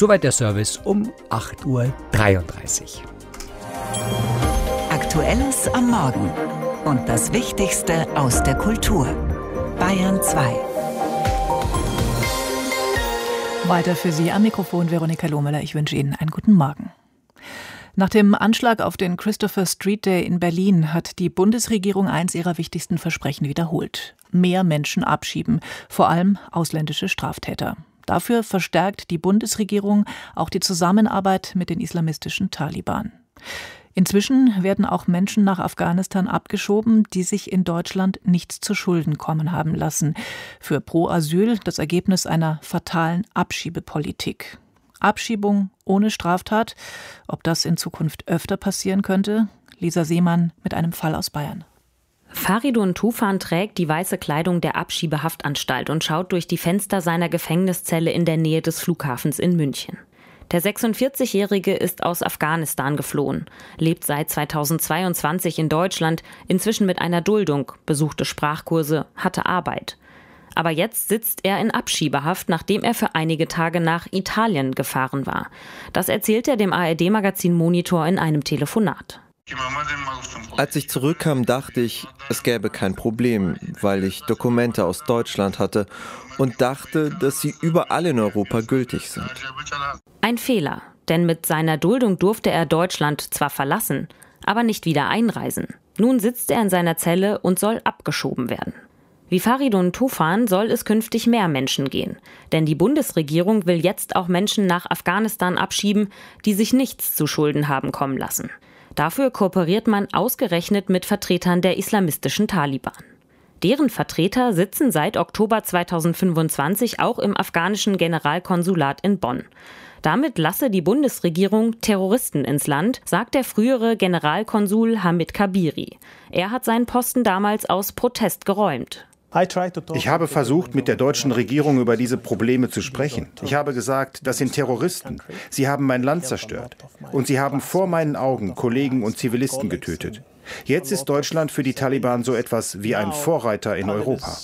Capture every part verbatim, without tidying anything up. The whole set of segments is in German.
Soweit der Service um acht Uhr dreiunddreißig. Aktuelles am Morgen und das Wichtigste aus der Kultur. Bayern zwei. Weiter für Sie am Mikrofon Veronika Lohmüller. Ich wünsche Ihnen einen guten Morgen. Nach dem Anschlag auf den Christopher Street Day in Berlin hat die Bundesregierung eins ihrer wichtigsten Versprechen wiederholt. Mehr Menschen abschieben, vor allem ausländische Straftäter. Dafür verstärkt die Bundesregierung auch die Zusammenarbeit mit den islamistischen Taliban. Inzwischen werden auch Menschen nach Afghanistan abgeschoben, die sich in Deutschland nichts zu Schulden kommen haben lassen. Für Pro Asyl das Ergebnis einer fatalen Abschiebepolitik. Abschiebung ohne Straftat, ob das in Zukunft öfter passieren könnte? Lisa Seemann mit einem Fall aus Bayern. Faridun Tufan trägt die weiße Kleidung der Abschiebehaftanstalt und schaut durch die Fenster seiner Gefängniszelle in der Nähe des Flughafens in München. Der sechsundvierzigjährige ist aus Afghanistan geflohen, lebt seit zweitausendzweiundzwanzig in Deutschland, inzwischen mit einer Duldung, besuchte Sprachkurse, hatte Arbeit. Aber jetzt sitzt er in Abschiebehaft, nachdem er für einige Tage nach Italien gefahren war. Das erzählt er dem A R D-Magazin Monitor in einem Telefonat. Als ich zurückkam, dachte ich, es gäbe kein Problem, weil ich Dokumente aus Deutschland hatte und dachte, dass sie überall in Europa gültig sind. Ein Fehler, denn mit seiner Duldung durfte er Deutschland zwar verlassen, aber nicht wieder einreisen. Nun sitzt er in seiner Zelle und soll abgeschoben werden. Wie Faridun Tufan soll es künftig mehr Menschen gehen. Denn die Bundesregierung will jetzt auch Menschen nach Afghanistan abschieben, die sich nichts zu Schulden haben kommen lassen. Dafür kooperiert man ausgerechnet mit Vertretern der islamistischen Taliban. Deren Vertreter sitzen seit Oktober zweitausendfünfundzwanzig auch im afghanischen Generalkonsulat in Bonn. Damit lasse die Bundesregierung Terroristen ins Land, sagt der frühere Generalkonsul Hamid Kabiri. Er hat seinen Posten damals aus Protest geräumt. Ich habe versucht, mit der deutschen Regierung über diese Probleme zu sprechen. Ich habe gesagt, das sind Terroristen. Sie haben mein Land zerstört. Und sie haben vor meinen Augen Kollegen und Zivilisten getötet. Jetzt ist Deutschland für die Taliban so etwas wie ein Vorreiter in Europa.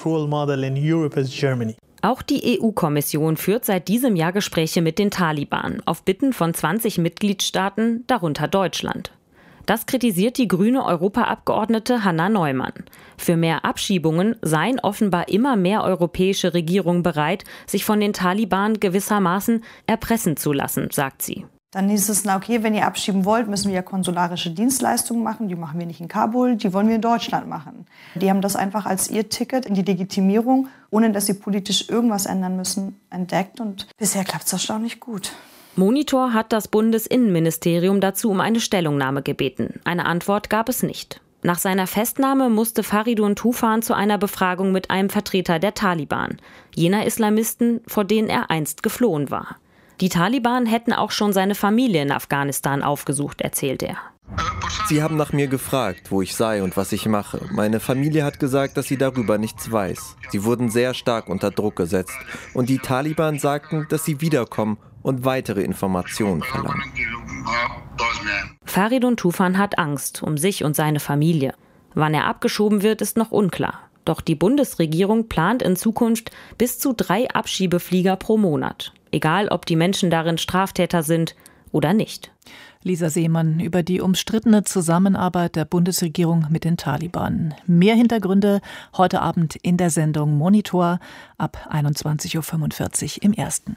Auch die E U-Kommission führt seit diesem Jahr Gespräche mit den Taliban, auf Bitten von zwanzig Mitgliedstaaten, darunter Deutschland. Das kritisiert die grüne Europaabgeordnete Hanna Neumann. Für mehr Abschiebungen seien offenbar immer mehr europäische Regierungen bereit, sich von den Taliban gewissermaßen erpressen zu lassen, sagt sie. Dann hieß es, na okay, wenn ihr abschieben wollt, müssen wir ja konsularische Dienstleistungen machen. Die machen wir nicht in Kabul, die wollen wir in Deutschland machen. Die haben das einfach als ihr Ticket in die Legitimierung, ohne dass sie politisch irgendwas ändern müssen, entdeckt. Und bisher klappt es erstaunlich gut. Monitor hat das Bundesinnenministerium dazu um eine Stellungnahme gebeten. Eine Antwort gab es nicht. Nach seiner Festnahme musste Faridun Tufan zu einer Befragung mit einem Vertreter der Taliban, jener Islamisten, vor denen er einst geflohen war. Die Taliban hätten auch schon seine Familie in Afghanistan aufgesucht, erzählt er. Sie haben nach mir gefragt, wo ich sei und was ich mache. Meine Familie hat gesagt, dass sie darüber nichts weiß. Sie wurden sehr stark unter Druck gesetzt. Und die Taliban sagten, dass sie wiederkommen und weitere Informationen verlangen. Faridun Tufan hat Angst um sich und seine Familie. Wann er abgeschoben wird, ist noch unklar. Doch die Bundesregierung plant in Zukunft bis zu drei Abschiebeflieger pro Monat. Egal, ob die Menschen darin Straftäter sind oder nicht. Lisa Seemann über die umstrittene Zusammenarbeit der Bundesregierung mit den Taliban. Mehr Hintergründe heute Abend in der Sendung Monitor ab einundzwanzig Uhr fünfundvierzig im Ersten.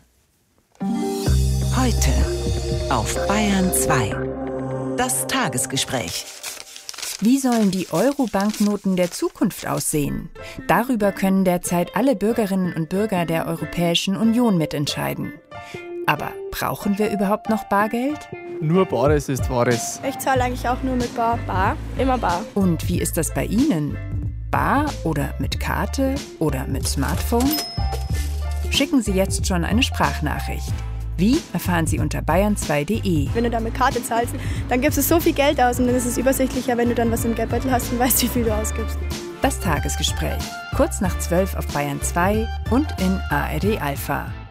Heute auf Bayern zwei. Das Tagesgespräch. Wie sollen die Euro-Banknoten der Zukunft aussehen? Darüber können derzeit alle Bürgerinnen und Bürger der Europäischen Union mitentscheiden. Aber brauchen wir überhaupt noch Bargeld? Nur Bares ist Wahres. Ich zahle eigentlich auch nur mit Bar. Bar? Immer Bar. Und wie ist das bei Ihnen? Bar oder mit Karte oder mit Smartphone? Schicken Sie jetzt schon eine Sprachnachricht. Wie, erfahren Sie unter bayern zwei punkt de. Wenn du da mit Karte zahlst, dann gibst du so viel Geld aus und dann ist es übersichtlicher, wenn du dann was im Geldbeutel hast und weißt, wie viel du ausgibst. Das Tagesgespräch. Kurz nach zwölf auf Bayern zwei und in A R D Alpha.